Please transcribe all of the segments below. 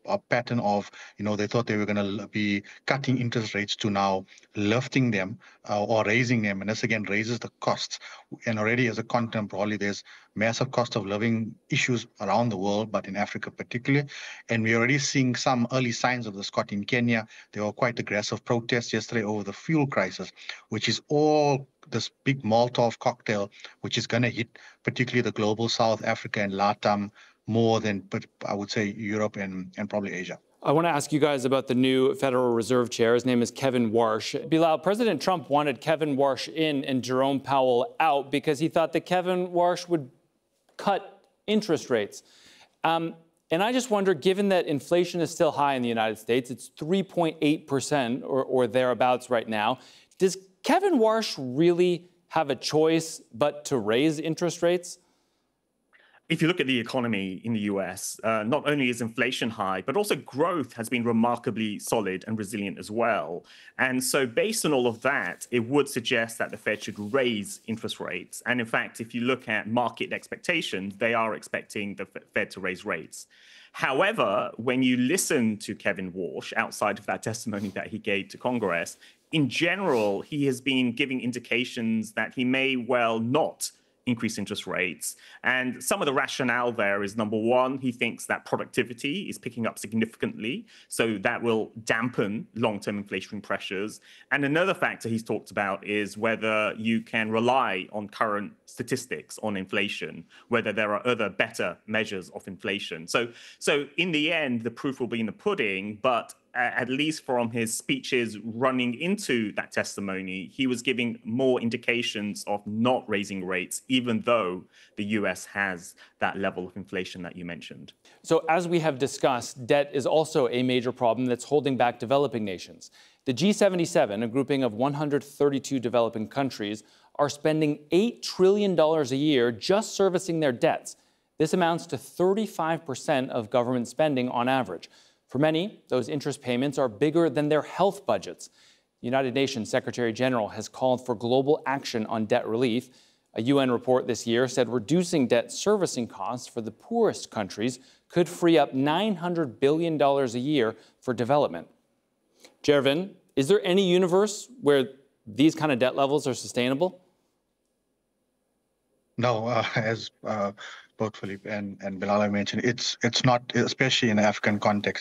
a pattern of, they thought they were going to be cutting interest rates to now lifting them or raising them. And this again raises the costs. And already as a continent, probably there's massive cost of living issues around the world, but in Africa particularly. And we're already seeing some early signs of this. Scott, in Kenya, there were quite aggressive protests yesterday over the fuel crisis, which is all this big Molotov cocktail, which is going to hit particularly the global South, Africa and LATAM more than, but I would say, Europe and probably Asia. I want to ask you guys about the new Federal Reserve Chair. His name is Kevin Warsh. Bilal, President Trump wanted Kevin Warsh in and Jerome Powell out because he thought that Kevin Warsh would cut interest rates. And I just wonder, given that inflation is still high in the United States, it's 3.8% or thereabouts right now, does Kevin Warsh really have a choice but to raise interest rates? If you look at the economy in the US, not only is inflation high, but also growth has been remarkably solid and resilient as well. And so based on all of that, it would suggest that the Fed should raise interest rates. And in fact, if you look at market expectations, they are expecting the Fed to raise rates. However, when you listen to Kevin Warsh, outside of that testimony that he gave to Congress, in general, he has been giving indications that he may well not increase interest rates. And some of the rationale there is, number one, he thinks that productivity is picking up significantly, so that will dampen long-term inflationary pressures. And another factor he's talked about is whether you can rely on current statistics on inflation, whether there are other better measures of inflation. So in the end, the proof will be in the pudding, but at least from his speeches running into that testimony, he was giving more indications of not raising rates, even though the US has that level of inflation that you mentioned. So as we have discussed, debt is also a major problem that's holding back developing nations. The G77, a grouping of 132 developing countries, are spending $8 trillion a year just servicing their debts. This amounts to 35% of government spending on average. For many, those interest payments are bigger than their health budgets. The United Nations Secretary General has called for global action on debt relief. A UN report this year said reducing debt servicing costs for the poorest countries could free up $900 billion a year for development. Jervin, is there any universe where these kind of debt levels are sustainable? No, as both Philippe and Bilal mentioned, it's not, especially in the African context.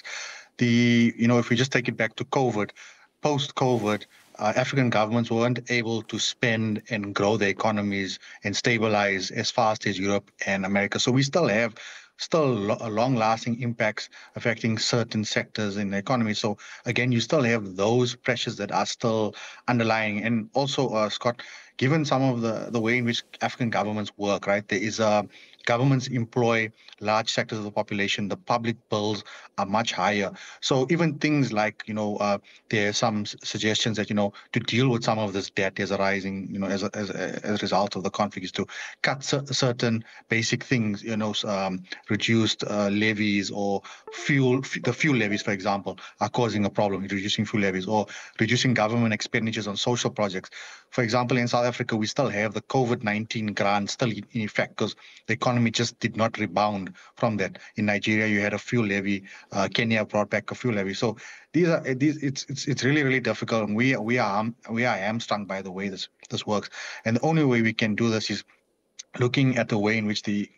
If we just take it back to COVID, post-COVID, African governments weren't able to spend and grow their economies and stabilize as fast as Europe and America. So we still have long-lasting impacts affecting certain sectors in the economy. So again, you still have those pressures that are still underlying. And also, Scott, given some of the way in which African governments work, right, there is governments employ large sectors of the population. The public bills are much higher. So even things like, there are some suggestions that, to deal with some of this debt is arising, as a result of the conflict, is to cut certain basic things, reduced levies or the fuel levies, for example, are causing a problem, reducing fuel levies or reducing government expenditures on social projects. For example, in South Africa, we still have the COVID-19 grant still in effect because the economy just did not rebound from that. In Nigeria, you had a fuel levy. Kenya brought back a fuel levy. So it's really, really difficult. And we are hamstrung by the way this works. And the only way we can do this is looking at the way in which the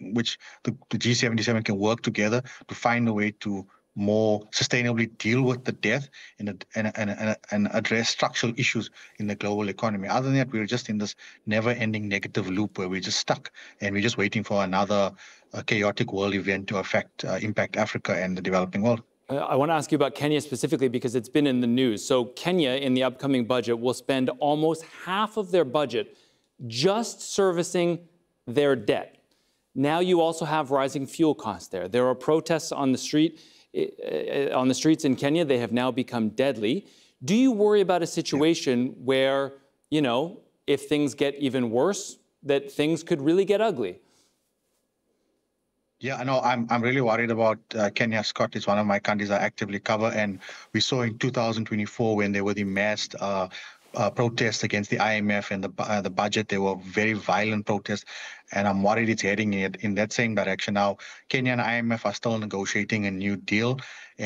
G77 can work together to find a way to more sustainably deal with the debt and address structural issues in the global economy. Other than that, we're just in this never-ending negative loop where we're just stuck and we're just waiting for another chaotic world event to impact Africa and the developing world. I want to ask you about Kenya specifically because it's been in the news. So Kenya, in the upcoming budget, will spend almost half of their budget just servicing their debt. Now you also have rising fuel costs there. There are protests on the streets in Kenya. They have now become deadly. Do you worry about a situation where, if things get even worse, that things could really get ugly? Yeah, I know. I'm really worried about Kenya. Scott is one of my countries I actively cover, and we saw in 2024 when there were the massed protests against the IMF and the budget. There were very violent protests, and I'm worried it's heading in that same direction now. Kenya and IMF are still negotiating a new deal.